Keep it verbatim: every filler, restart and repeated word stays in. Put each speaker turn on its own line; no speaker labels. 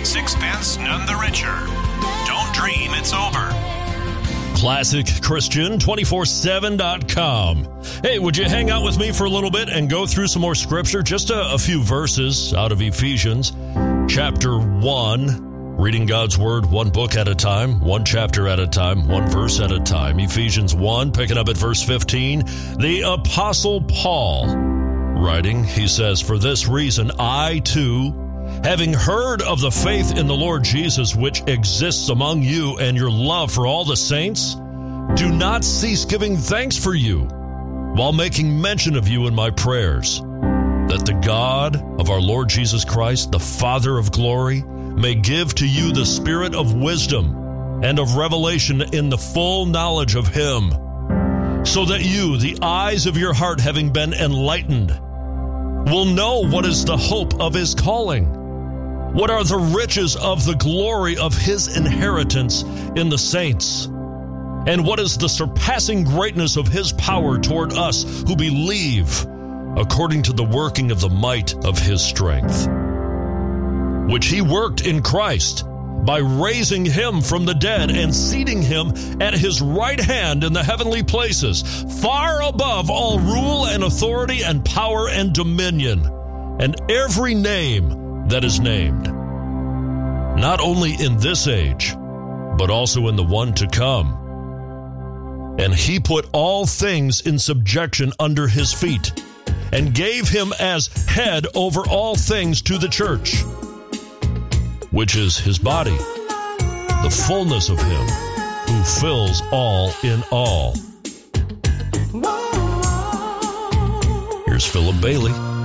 Sixpence none the richer. Don't dream it's over.
Classic Christian two four seven dot com. Hey, would you hang out with me for a little bit and go through some more scripture? Just a, a few verses out of Ephesians chapter one. Reading God's Word one book at a time, one chapter at a time, one verse at a time. Ephesians one, picking up at verse fifteen. The Apostle Paul, writing, he says, "For this reason I too, having heard of the faith in the Lord Jesus which exists among you and your love for all the saints, do not cease giving thanks for you, while making mention of you in my prayers, that the God of our Lord Jesus Christ, the Father of glory, may give to you the spirit of wisdom and of revelation in the full knowledge of him, so that you, the eyes of your heart having been enlightened, will know what is the hope of his calling, what are the riches of the glory of his inheritance in the saints, and what is the surpassing greatness of his power toward us who believe, according to the working of the might of his strength, which he worked in Christ by raising him from the dead and seating him at his right hand in the heavenly places, far above all rule and authority and power and dominion, and every name that is named, not only in this age, but also in the one to come. And he put all things in subjection under his feet, and gave him as head over all things to the church, which is his body, the fullness of him who fills all in all." Here's Philip Bailey.